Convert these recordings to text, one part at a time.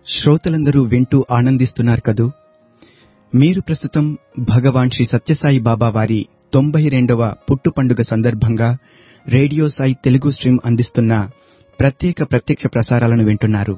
శ్రోతలందరూ వింటూ ఆనందిస్తున్నారు కదూ. మీరు ప్రస్తుతం భగవాన్ శ్రీ సత్యసాయి బాబా వారి 92వ పుట్టు పండుగ సందర్భంగా రేడియో సాయి తెలుగు స్ట్రీమ్ అందిస్తున్న ప్రత్యక్ష ప్రసారాలను వింటున్నారు.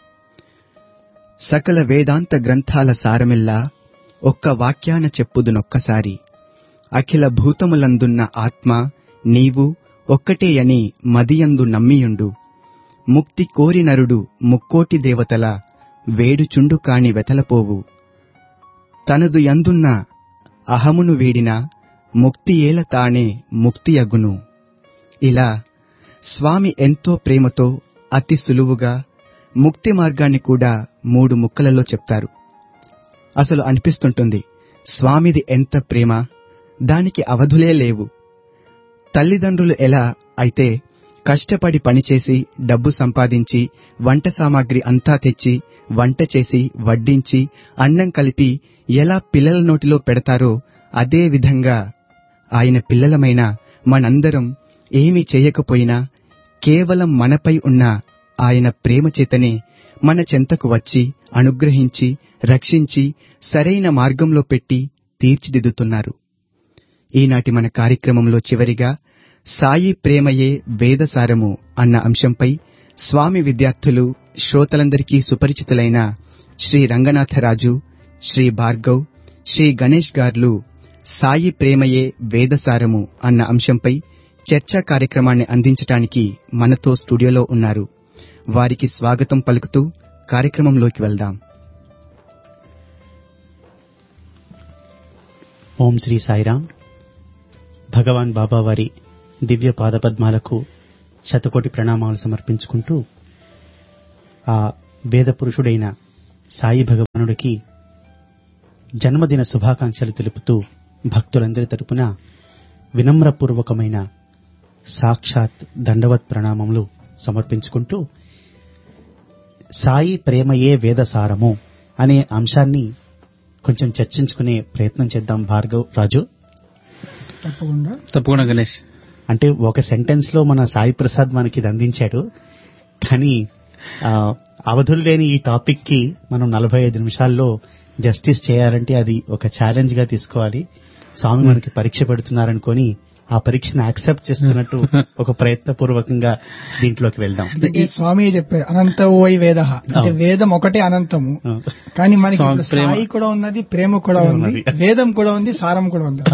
సకల వేదాంత గ్రంథాల సారమిల్లా ఒక్క వాక్యాన చెప్పుదునొక్కసారి, అఖిల భూతములందున్న ఆత్మ నీవు ఒక్కటేయని మదియందు నమ్మియుండు, ముక్తి కోరి నరుడు ముక్కోటి దేవతల వేడుచుండు కాని వెతలపోవు, తనదు యందున్న అహమును వీడిన ముక్తి ఏల తానే ముక్తియగును. ఇలా స్వామి ఎంతో ప్రేమతో అతి సులువుగా ముక్తి మార్గాన్ని కూడా 3 ముక్కలలో చెప్తారు. అసలు అనిపిస్తుంటుంది, స్వామిది ఎంత ప్రేమ, దానికి అవధులే లేవు. తల్లిదండ్రులు ఎలా అయితే కష్టపడి పనిచేసి డబ్బు సంపాదించి వంట సామాగ్రి అంతా తెచ్చి వంట చేసి వడ్డించి అన్నం కలిపి ఎలా పిల్లల నోటిలో పెడతారో, అదే విధంగా ఆయన పిల్లలమైన మనందరం ఏమీ చేయకపోయినా కేవలం మనపై ఉన్న ఆయన ప్రేమ చేతనే మన చెంతకు వచ్చి అనుగ్రహించి రక్షించి సరైన మార్గంలో పెట్టి తీర్చిదిద్దుతున్నారు. ఈనాటి మన కార్యక్రమంలో చివరిగా సాయి ప్రేమయే వేదసారము అన్న అంశంపై స్వామి విద్యార్థులు శ్రోతలందరికీ సుపరిచితులైన శ్రీ రంగనాథరాజు, శ్రీ భార్గవ్, శ్రీ గణేష్ గార్లు సాయి ప్రేమయే వేదసారము అన్న అంశంపై చర్చా కార్యక్రమాన్ని అందించటానికి మనతో స్టూడియోలో ఉన్నారు. వారికి స్వాగతం పలుకుతూ కార్యక్రమంలోకి వెళ్దాం. ఓం శ్రీ సాయిరాం. భగవాన్ బాబా వారి దివ్య పాదపద్మాలకు శతకోటి ప్రణామాలు సమర్పించుకుంటూ, ఆ వేద పురుషుడైన సాయి భగవానుడికి జన్మదిన శుభాకాంక్షలు తెలుపుతూ భక్తులందరి తరపున వినమ్రపూర్వకమైన సాక్షాత్ దండవత్ ప్రణామములు సమర్పించుకుంటూ, సాయి ప్రేమయే వేదసారము అనే అంశాన్ని కొంచెం చర్చించుకునే ప్రయత్నం చేద్దాం. భార్గవ్, రాజు. తప్పకుండా గణేష్. అంటే ఒక సెంటెన్స్ లో మన సాయి ప్రసాద్ మనకి ఇది అందించాడు, కానీ అవధులు లేని ఈ టాపిక్ కి మనం 45 నిమిషాల్లో జస్టిస్ చేయాలంటే అది ఒక ఛాలెంజ్ గా తీసుకోవాలి. స్వామి మనకి పరీక్ష పెడుతున్నారనుకొని ఆ పరీక్షను యాక్సెప్ట్ చేస్తున్నట్టు ఒక ప్రయత్నపూర్వకంగా దీంట్లోకి వెళ్దాం. ఈ స్వామి చెప్పారు అనంతోవై వేద, అంటే వేదం ఒకటే అనంతము, కానీ మనకి సాయి కూడా ఉన్నది, ప్రేమ కూడా ఉంది, వేదం కూడా ఉంది, సారం కూడా ఉంది.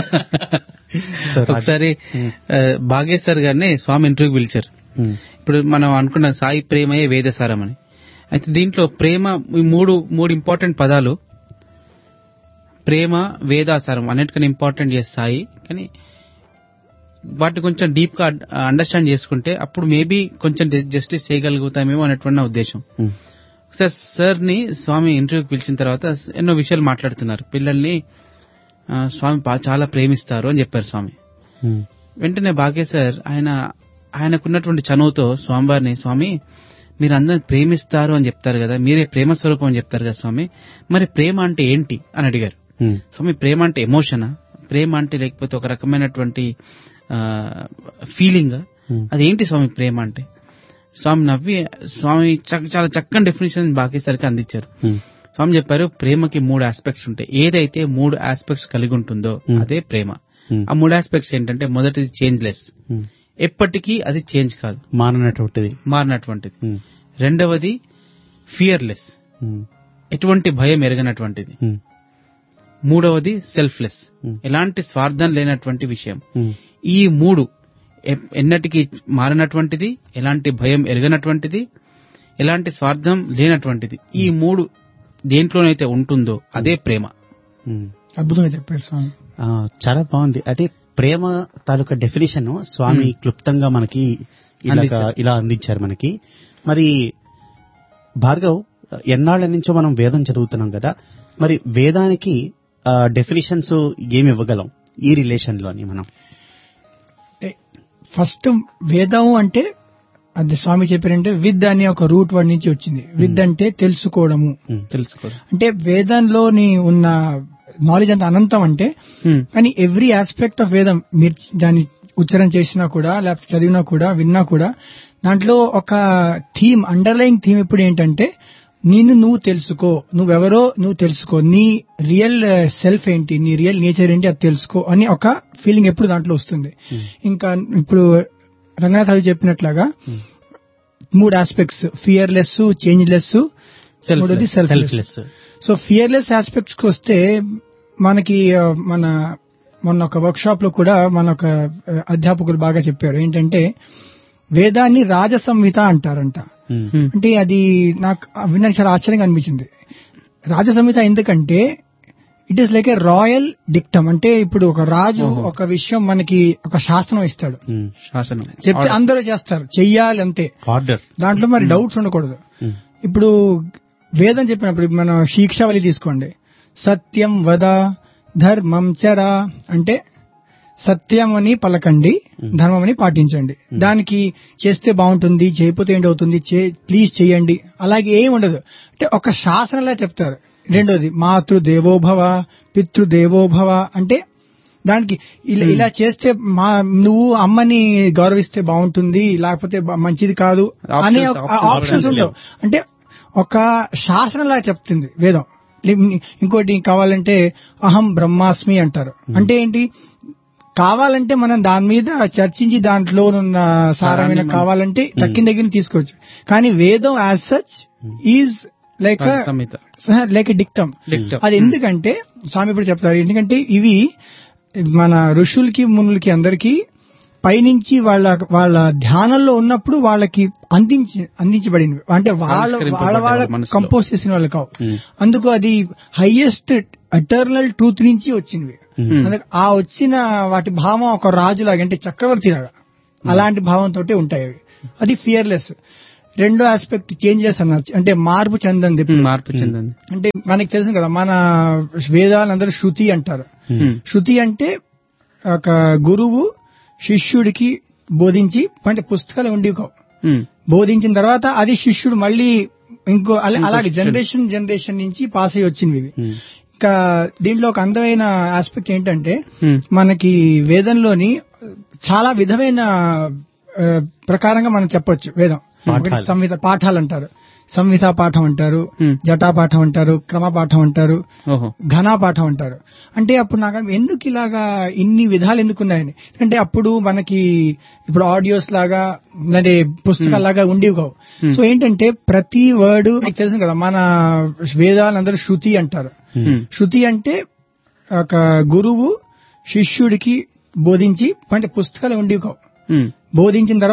ఒకసారి భాగేశ్వర్ గారిని స్వామి ఇంటర్వ్యూకి పిలిచారు. ఇప్పుడు మనం అనుకున్న సాయి ప్రేమయే వేదసారం అని. అయితే దీంట్లో ప్రేమ మూడు ఇంపార్టెంట్ పదాలు, ప్రేమ వేదాసారం అన్నిటికన్నా ఇంపార్టెంట్ చేస్తాయి. కానీ వాటిని కొంచెం డీప్ గా అండర్స్టాండ్ చేసుకుంటే అప్పుడు మేబీ కొంచెం జస్టిస్ చేయగలుగుతామేమో అనేటువంటి నా ఉద్దేశం. ఒకసారి సార్ ని స్వామి ఇంటర్వ్యూకి పిలిచిన తర్వాత ఎన్నో విషయాలు మాట్లాడుతున్నారు. పిల్లల్ని స్వామి చాలా ప్రేమిస్తారు అని చెప్పారు స్వామి. వెంటనే భాగ్యసార్ ఆయనకున్నటువంటి చనువుతో స్వామివారిని, స్వామి మీరు అందరిని ప్రేమిస్తారు అని చెప్తారు కదా, మీరే ప్రేమ స్వరూపం అని చెప్తారు కదా స్వామి, మరి ప్రేమ అంటే ఏంటి అని అడిగారు. స్వామి ప్రేమ అంటే ఎమోషనా, ప్రేమ అంటే లేకపోతే ఒక రకమైనటువంటి ఫీలింగ్, అదేంటి స్వామి ప్రేమ అంటే? స్వామి నవ్వి స్వామి చాలా చక్కని డెఫినేషన్ భాగ్యసారికి అందించారు. స్వామి చెప్పారు, ప్రేమకి 3 ఆస్పెక్ట్స్ ఉంటాయి. ఏదైతే 3 ఆస్పెక్ట్స్ కలిగి ఉంటుందో అదే ప్రేమ. ఆ 3 ఆస్పెక్ట్స్ ఏంటంటే, మొదటిది చేంజ్లెస్, ఎప్పటికీ అది చేంజ్ కాదు, మారినటువంటిది. రెండవది ఫియర్లెస్, ఎటువంటి భయం ఎరగనటువంటిది. మూడవది సెల్ఫ్లెస్, ఎలాంటి స్వార్థం లేనటువంటి విషయం. ఈ 3 ఎన్నటికీ మారినటువంటిది, ఎలాంటి భయం ఎరగనటువంటిది, ఎలాంటి స్వార్థం లేనటువంటిది. ఈ 3 దేంట్లోనైతే ఉంటుందో అదే ప్రేమ. అద్భుతంగా చెప్పారు స్వామి. చాలా బాగుంది. అదే ప్రేమ తాలూకా డెఫినేషన్ స్వామి క్లుప్తంగా మనకి ఇలా అందించారు మనకి. మరి భార్గవ్, ఎన్నాళ్ల నుంచో మనం వేదం చదువుతున్నాం కదా, మరి వేదానికి డెఫినేషన్స్ ఏమి ఇవ్వగలం ఈ రిలేషన్ లోని? మనం ఫస్ట్ వేదం అంటే అది స్వామి చెప్పారంటే విద్ అనే ఒక రూట్ వర్డ్ నుంచి వచ్చింది. విద్ అంటే తెలుసుకోవడము. అంటే వేదంలోని ఉన్న నాలెడ్జ్ అంత అనంతం అంటే, కానీ ఎవ్రీ ఆస్పెక్ట్ ఆఫ్ వేదం మీరు దాన్ని ఉచ్చారణ చేసినా కూడా, లేకపోతే చదివినా కూడా, విన్నా కూడా, దాంట్లో ఒక థీమ్, అండర్లయింగ్ థీమ్ ఇప్పుడు ఏంటంటే నిన్ను నువ్వు తెలుసుకో, నువ్వెవరో నువ్వు తెలుసుకో, నీ రియల్ సెల్ఫ్ ఏంటి, నీ రియల్ నేచర్ ఏంటి అది తెలుసుకో అని ఒక ఫీలింగ్ ఎప్పుడు దాంట్లో వస్తుంది. ఇంకా ఇప్పుడు రంగనాథ్ అవి చెప్పినట్లాగా 3 ఆస్పెక్ట్స్, ఫియర్లెస్, చేంజ్లెస్, మూడోది సెల్ఫ్లెస్. సో ఫియర్లెస్ ఆస్పెక్ట్స్ కి వస్తే మనకి మొన్న ఒక వర్క్ షాప్ లో కూడా మన ఒక అధ్యాపకులు బాగా చెప్పారు ఏంటంటే వేదాన్ని రాజ సంహిత అంటారంట. అంటే అది నాకు వినడానికి చాలా ఆశ్చర్యంగా అనిపించింది. రాజ సంహిత ఎందుకంటే it is like A royal dictum. అంటే ఇప్పుడు ఒక రాజు ఒక విషయం మనకి ఒక శాసనం ఇస్తాడు, శాసనం చెప్తే అందరూ చేస్తారు, చెయ్యాలి అంతే, ఆర్డర్, దాంట్లో మరి డౌట్స్ ఉండకూడదు. ఇప్పుడు వేదం చెప్పినప్పుడు మనం శిక్షావళి తీసుకోండి, సత్యం వద ధర్మం చర అంటే సత్యం అని పలకండి, ధర్మం అని పాటించండి. దానికి చేస్తే బాగుంటుంది, చేయకపోతే ఏంటవుతుంది, ప్లీజ్ చేయండి, అలాగే ఏం ఉండదు. అంటే ఒక శాసనంలా చెప్తారు. రెండోది మాతృదేవోభవ పితృదేవోభవ అంటే దానికి ఇలా చేస్తే నువ్వు అమ్మని గౌరవిస్తే బాగుంటుంది, లేకపోతే మంచిది కాదు అనే ఆప్షన్స్ ఉండవు. అంటే ఒక శాసనంలా చెప్తుంది వేదం. ఇంకోటి కావాలంటే అహం బ్రహ్మాస్మి అంటారు. అంటే ఏంటి, కావాలంటే మనం దాని మీద చర్చించి దాంట్లో ఉన్న సారమైన కావాలంటే తక్కిన దగ్గర తీసుకోవచ్చు. కానీ వేదం as such is like dictum. అది ఎందుకంటే స్వామి ఇప్పుడు చెప్తారు, ఎందుకంటే ఇవి మన ఋషులకి మునులకి అందరికీ పైనుంచి వాళ్ళ ధ్యానంలో ఉన్నప్పుడు వాళ్ళకి అందించబడినవి. అంటే వాళ్ళ కంపోజ్ చేసిన వాళ్ళు కావు. అందుకు అది హైయెస్ట్ ఎటర్నల్ ట్రూత్ నుంచి వచ్చినవి. ఆ వచ్చిన వాటి భావం ఒక రాజులాగా అంటే చక్రవర్తి లాగా అలాంటి భావంతో ఉంటాయి అవి. అది ఫియర్లెస్. రెండో ఆస్పెక్ట్ చేంజ్లెస్ అన్నది, అంటే మార్పు చెందంది. అంటే మనకి తెలుసు కదా, మన వేదాలందరూ శృతి అంటారు. శృతి అంటే ఒక గురువు శిష్యుడికి బోధించి, అంటే పుస్తకాలు ఉండేవి కావు, బోధించిన తర్వాత అది శిష్యుడు మళ్ళీ ఇంకో అలాగే జనరేషన్ నుంచి పాస్ అయ్యి వచ్చినవి. ఇంకా దీంట్లో ఒక అందమైన ఆస్పెక్ట్ ఏంటంటే మనకి వేదంలోని చాలా విధమైన ప్రకారంగా మనం చెప్పొచ్చు. వేదం సంహిత పాఠాలు అంటారు, సంహితా పాఠం అంటారు, జటా పాఠం అంటారు, క్రమ పాఠం అంటారు, ఘనా పాఠం అంటారు. అంటే అప్పుడు నాకు ఎందుకు ఇలాగా ఇన్ని విధాలు ఎందుకున్నాయని, ఎందుకంటే అప్పుడు మనకి ఇప్పుడు ఆడియోస్ లాగా అంటే పుస్తకాలాగా ఉండేవి కావు. సో ఏంటంటే ప్రతి వర్డ్ మీకు తెలుసు కదా, మన వేదాలందరూ శృతి అంటారు. శృతి అంటే ఒక గురువు శిష్యుడికి బోధించి, అంటే పుస్తకాలు ఉండేవి కావు, బోధించిన తర్వాత